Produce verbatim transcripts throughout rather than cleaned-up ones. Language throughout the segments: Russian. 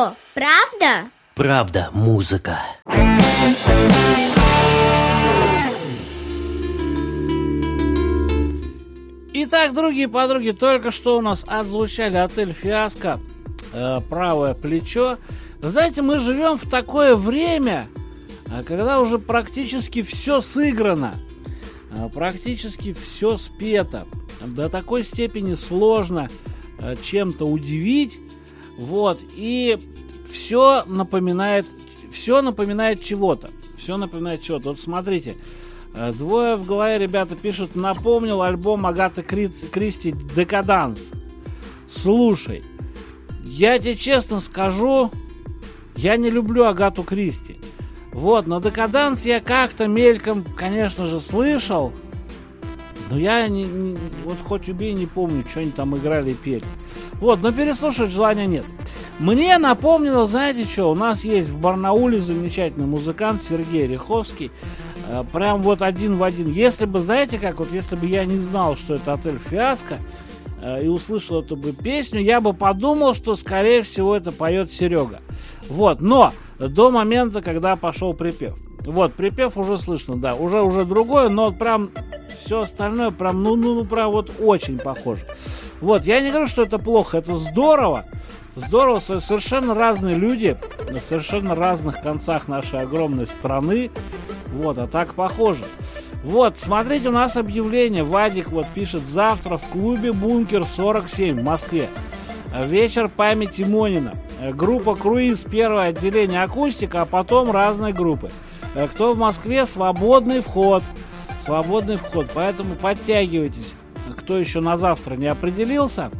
что, правда? Правда, музыка. Итак, другие подруги, только что у нас отзвучали «Отель Фиаско», э, «Правое плечо». Знаете, мы живем в такое время, когда уже практически все сыграно, практически все спето. До такой степени сложно чем-то удивить. Вот, и все напоминает, все напоминает чего-то. Все напоминает чего-то. Вот смотрите. Двое в голове, ребята пишут: напомнил альбом Агаты Кристи «Декаданс». Слушай, я тебе честно скажу, я не люблю Агату Кристи. Вот, но «Декаданс» я как-то мельком, конечно же, слышал. Но я не, не, вот хоть убей, не помню, что они там играли и пели. Вот, но переслушать желания нет. Мне напомнило, знаете что, у нас есть в Барнауле замечательный музыкант Сергей Риховский. Прям вот один в один. Если бы, знаете как, вот если бы я не знал, что это «Отель Фиаско», и услышал эту бы песню, я бы подумал, что, скорее всего, это поет Серега. Вот, но до момента, когда пошел припев. Вот, припев уже слышно, да, уже, уже другое, но прям все остальное прям, ну, ну, ну, прям вот очень похоже. Вот, я не говорю, что это плохо, это здорово. Здорово, совершенно разные люди на совершенно разных концах нашей огромной страны. Вот, а так похоже. Вот, смотрите, у нас объявление. Вадик вот пишет: завтра в клубе «Бункер сорок семь» в Москве. Вечер памяти Монина. Группа «Круиз», первое отделение акустика, а потом разные группы. Кто в Москве, свободный вход. Свободный вход, поэтому подтягивайтесь. Кто еще на завтра не определился.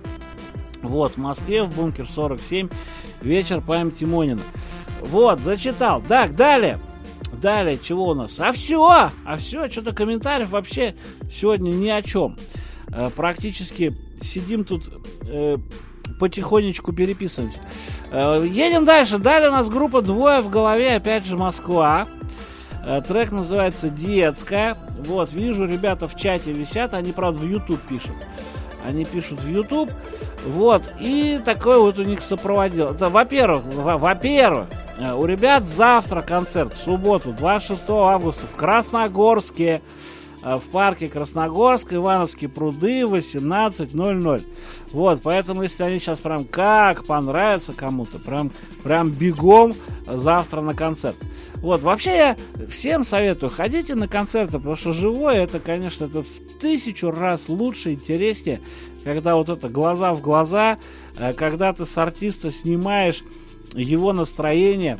Вот, в Москве, в «Бункер сорок семь», вечер памяти Монина. Вот, зачитал. Так, далее. Далее, чего у нас? А все, а все, что-то комментариев вообще сегодня ни о чем. Э, практически сидим тут, э, потихонечку переписываемся. Э, едем дальше. Далее у нас группа «Двое в голове», опять же Москва. Э, трек называется «Детская». Вот, вижу, ребята в чате висят, они, правда, в YouTube пишут. Они пишут в YouTube. Вот, и такой вот у них сопроводил. Это, во-первых, во-первых, у ребят завтра концерт, в субботу, двадцать шестого августа, в Красногорске, в парке Красногорск, Ивановские пруды, восемнадцать ноль ноль. Вот, поэтому, если они сейчас прям как понравятся кому-то, прям, прям бегом завтра на концерт. Вот, вообще я всем советую, ходите на концерты, потому что живое, это, конечно, это в тысячу раз лучше, интереснее, когда вот это глаза в глаза, когда ты с артиста снимаешь его настроение,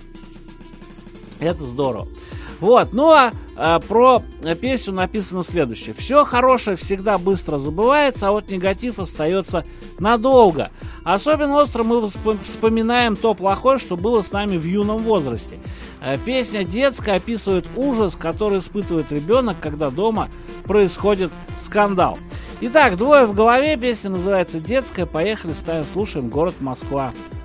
это здорово. Вот, ну а, а про песню написано следующее: все хорошее всегда быстро забывается, а вот негатив остается надолго. Особенно остро мы вспоминаем то плохое, что было с нами в юном возрасте. Песня детская описывает ужас, который испытывает ребенок, когда дома происходит скандал. Итак, «Двое в голове», песня называется «Детская». Поехали, ставим, слушаем, город Москва.